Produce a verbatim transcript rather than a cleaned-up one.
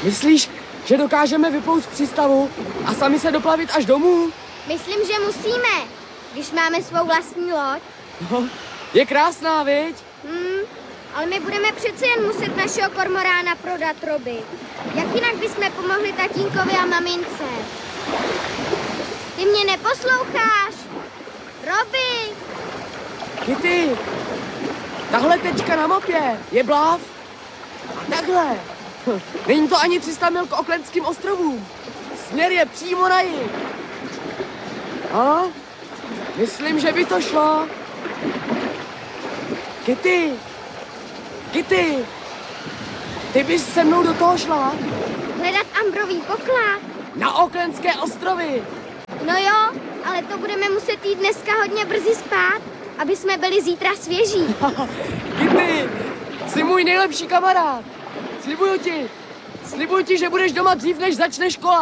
Myslíš, že dokážeme vyplout z přístavu a sami se doplavit až domů? Myslím, že musíme, když máme svou vlastní loď. No, je krásná, viď? Hmm, ale my budeme přece jen muset našeho kormorána prodat, Roby. Jak jinak bychom pomohli tatínkovi a mamince? Ty mě neposloucháš? Roby! Kitty, tahle tečka na mapě je Bluff. A takhle. Hm, Není to ani tři sta mil k Aucklandským ostrovům. Směr je přímo na jih. A? Myslím, že by to šlo. Kitty, Kitty, ty bys se mnou do toho šla? Hledat ambrový poklad? Na Aucklandské ostrovy. No jo, ale to budeme muset jít dneska hodně brzy spát, aby jsme byli zítra svěží. Kitty, jsi můj nejlepší kamarád. Slibuju ti, slibuju ti, že budeš doma dřív, než začne škola.